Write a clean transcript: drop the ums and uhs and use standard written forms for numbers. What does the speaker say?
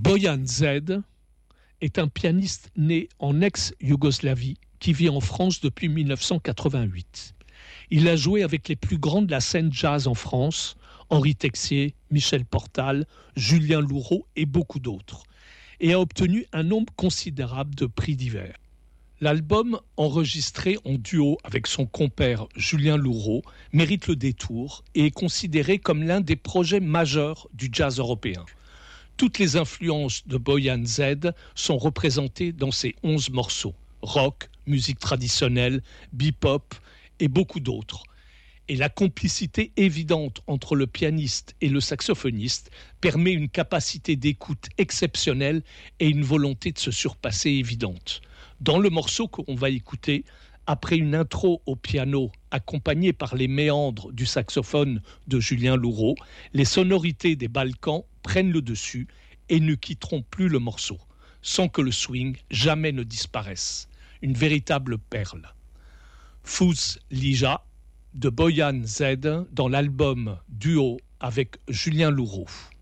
Boyan Z est un pianiste né en ex-Yougoslavie qui vit en France depuis 1988. Il a joué avec les plus grands de la scène jazz en France, Henri Texier, Michel Portal, Julien Louraud et beaucoup d'autres, et a obtenu un nombre considérable de prix divers. L'album, enregistré en duo avec son compère Julien Louraud, mérite le détour et est considéré comme l'un des projets majeurs du jazz européen. Toutes les influences de Boyan Z sont représentées dans ces 11 morceaux. Rock, musique traditionnelle, bebop et beaucoup d'autres. Et la complicité évidente entre le pianiste et le saxophoniste permet une capacité d'écoute exceptionnelle et une volonté de se surpasser évidente. Dans le morceau qu'on va écouter, après une intro au piano accompagnée par les méandres du saxophone de Julien Louraud, les sonorités des Balkans prennent le dessus et ne quitteront plus le morceau, sans que le swing jamais ne disparaisse. Une véritable perle. Fuz Lija de Boyan Z dans l'album Duo avec Julien Louraud.